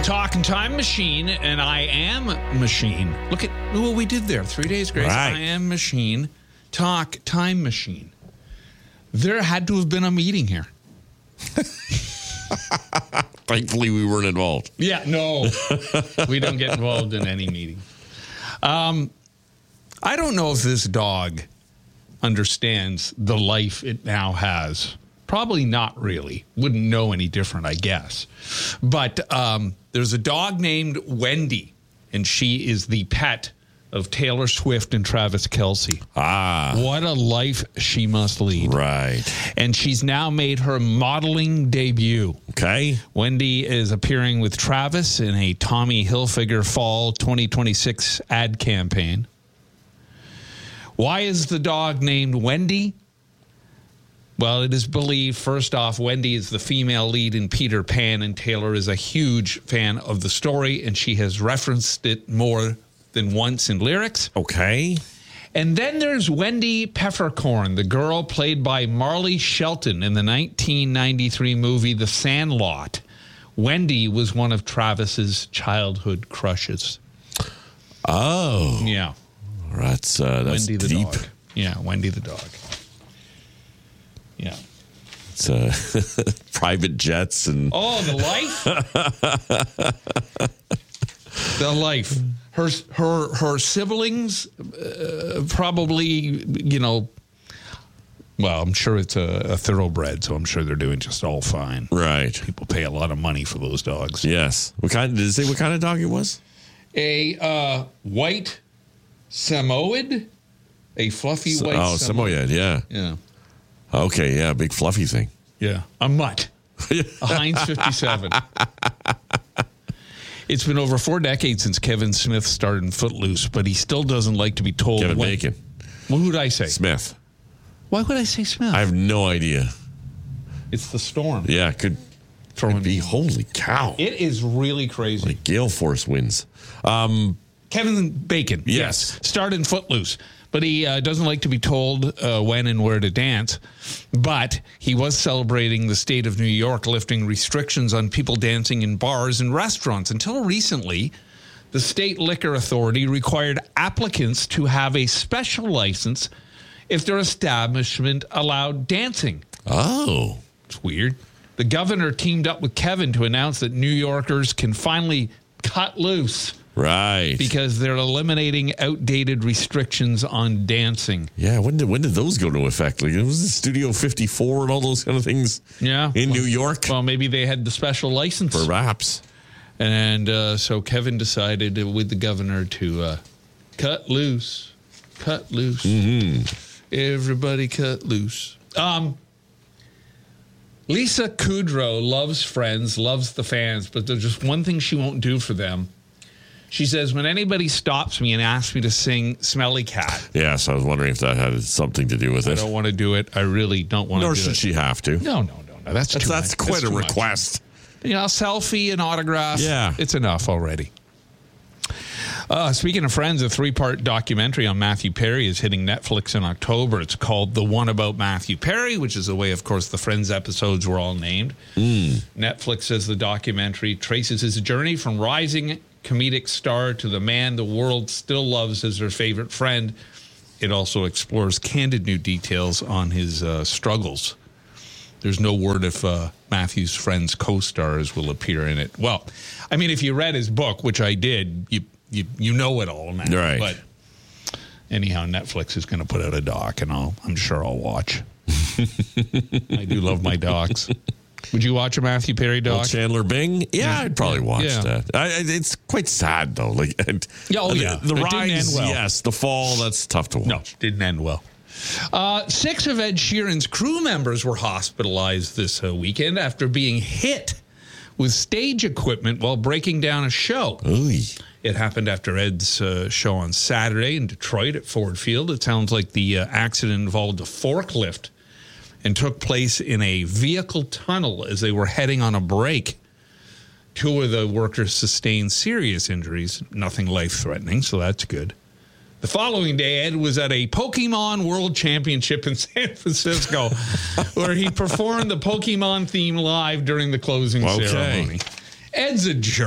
Talking Time Machine, and I Am Machine. Look at what we did there. 3 days, Grace. Right. I Am Machine. Talk Time Machine. There had to have been a meeting here. Thankfully, we weren't involved. Yeah, no. We don't get involved in any meeting. I don't know if this dog understands the life it now has. Probably not really. Wouldn't know any different, I guess. But there's a dog named Wendy, and she is the pet of Taylor Swift and Travis Kelce. Ah. What a life she must lead. Right. And she's now made her modeling debut. Okay. Wendy is appearing with Travis in a Tommy Hilfiger Fall 2026 ad campaign. Why is the dog named Wendy? Well, it is believed, first off, Wendy is the female lead in Peter Pan, and Taylor is a huge fan of the story, and she has referenced it more than once in lyrics. Okay. And then there's Wendy Peppercorn, the girl played by Marley Shelton in the 1993 movie The Sandlot. Wendy was one of Travis's childhood crushes. Oh. Yeah. That's Wendy the deep. dog. Yeah, Wendy the dog. Yeah. It's private jets and... Oh, the life? The life. Her siblings probably, you know, well, I'm sure it's a thoroughbred, so I'm sure they're doing just all fine. Right. People pay a lot of money for those dogs. Yes. Did it say what kind of dog it was? A white Samoyed, a fluffy white Samoyed, yeah. Yeah. Okay, yeah, big fluffy thing. Yeah. A mutt. A Heinz 57. It's been over 4 decades since Kevin Smith starred in Footloose, but he still doesn't like to be told Kevin when. Bacon. Well, who did I say? Smith. Why would I say Smith? I have no idea. It's the storm. Yeah, could be. Holy cow. It is really crazy. Like gale force winds. Kevin Bacon. Yes. Starred in Footloose. But he doesn't like to be told when and where to dance. But he was celebrating the state of New York lifting restrictions on people dancing in bars and restaurants. Until recently, the state liquor authority required applicants to have a special license if their establishment allowed dancing. Oh. It's weird. The governor teamed up with Kevin to announce that New Yorkers can finally cut loose. Right. Because they're eliminating outdated restrictions on dancing. Yeah, when did those go into effect? Like, it was the Studio 54 and all those kind of things in New York? Well, maybe they had the special license. Perhaps. And so Kevin decided with the governor to cut loose. Cut loose. Mm-hmm. Everybody cut loose. Lisa Kudrow loves Friends, loves the fans, but there's just one thing she won't do for them. She says, when anybody stops me and asks me to sing Smelly Cat. Yeah, so I was wondering if that had something to do with it. I don't want to do it. I really don't want to do it. Nor should she have to. No. That's too much. That's quite a request. You know, selfie and autograph. Yeah. It's enough already. Speaking of Friends, a 3-part documentary on Matthew Perry is hitting Netflix in October. It's called The One About Matthew Perry, which is the way, of course, the Friends episodes were all named. Netflix says the documentary traces his journey from rising comedic star to the man the world still loves as their favorite friend. It also explores candid new details on his struggles. There's no word if Matthew's Friends co-stars will appear in it. Well, I mean, if you read his book, which I did, you know it all now. Right. But anyhow, Netflix is going to put out a doc, and I'm sure I'll watch. I do love my docs. Would you watch a Matthew Perry doc? Chandler Bing? Yeah, I'd probably watch Yeah. that. It's quite sad, though. Like, The rise, didn't end well. yes. The fall, that's tough to watch. No, didn't end well. 6 of Ed Sheeran's crew members were hospitalized this weekend after being hit with stage equipment while breaking down a show. Ooh. It happened after Ed's show on Saturday in Detroit at Ford Field. It sounds like the accident involved a forklift and took place in a vehicle tunnel as they were heading on a break. 2 of the workers sustained serious injuries, nothing life-threatening, so that's good. The following day, Ed was at a Pokemon World Championship in San Francisco, where he performed the Pokemon theme live during the closing ceremony. Ed's a jerk.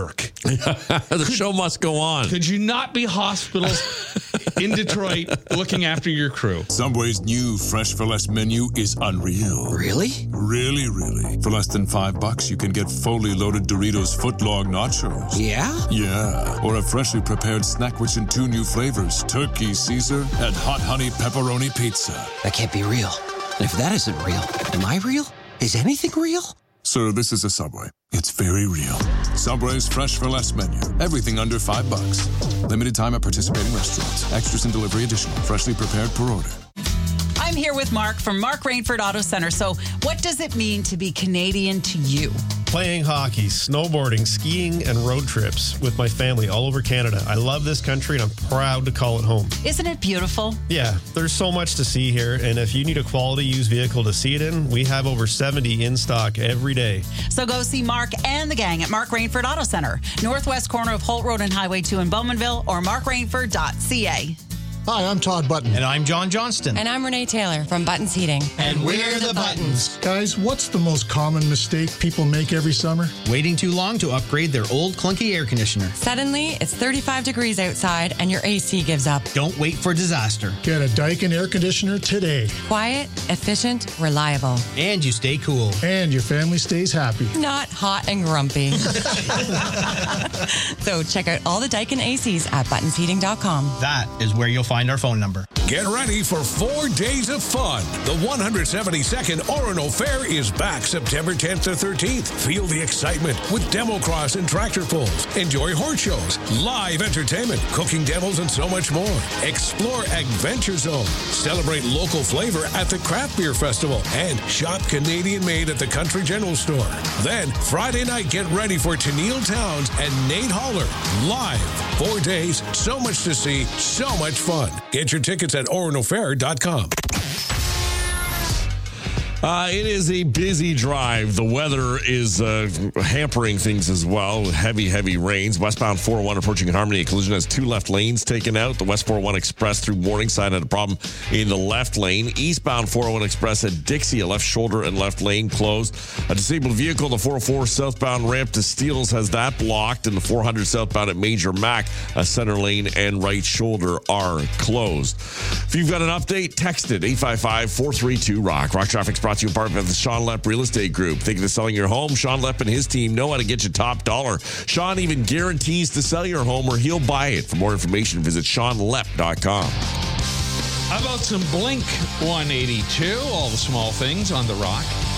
The show must go on. Could you not be hospitals in Detroit looking after your crew? Subway's new Fresh for Less menu is unreal. Really? Really, really. For less than $5, you can get fully loaded Doritos footlong nachos. Yeah? Yeah. Or a freshly prepared snack rich in 2 new flavors, Turkey Caesar and Hot Honey Pepperoni Pizza. That can't be real. And if that isn't real, am I real? Is anything real? Sir, this is a Subway. It's very real. Subway's Fresh for Less menu. Everything under $5. Limited time at participating restaurants. Extras and delivery additional. Freshly prepared per order. I'm here with Mark from Mark Rainford Auto Center. So what does it mean to be Canadian to you? Playing hockey, snowboarding, skiing, and road trips with my family all over Canada. I love this country, and I'm proud to call it home. Isn't it beautiful? Yeah, there's so much to see here, and if you need a quality used vehicle to see it in, we have over 70 in stock every day. So go see Mark and the gang at Mark Rainford Auto Center, northwest corner of Holt Road and Highway 2 in Bowmanville, or markrainford.ca. Hi, I'm Todd Button. And I'm John Johnston. And I'm Renee Taylor from Buttons Heating. And we're the Buttons. Guys, what's the most common mistake people make every summer? Waiting too long to upgrade their old clunky air conditioner. Suddenly, it's 35 degrees outside and your AC gives up. Don't wait for disaster. Get a Daikin air conditioner today. Quiet, efficient, reliable. And you stay cool. And your family stays happy. Not hot and grumpy. So check out all the Daikin ACs at buttonsheating.com. That is where you'll find our phone number. Get ready for 4 days of fun. The 172nd Orono Fair is back September 10th to 13th. Feel the excitement with demo cross and tractor pulls. Enjoy horse shows, live entertainment, cooking demos, and so much more. Explore Adventure Zone. Celebrate local flavor at the Craft Beer Festival and shop Canadian made at the Country General Store. Then Friday night, get ready for Tennille Towns and Nate Holler live. 4 days, so much to see, so much fun. Get your tickets at oronofair.com. It is a busy drive. The weather is hampering things as well with heavy rains. Westbound 401 approaching Harmony. A collision has 2 left lanes taken out. The West 401 Express through Morningside had a problem in the left lane. Eastbound 401 Express at Dixie, a left shoulder and left lane closed. A disabled vehicle on the 404 southbound ramp to Steeles has that blocked. And the 400 southbound at Major Mac, a center lane and right shoulder are closed. If you've got an update, text it 855-432-ROCK. Rock Traffic's brought to you in part by the Sean Lepp Real Estate Group. Thinking of selling your home? Sean Lepp and his team know how to get you top dollar. Sean even guarantees to sell your home or he'll buy it. For more information, visit SeanLepp.com. How about some Blink 182? All the small things on the Rock.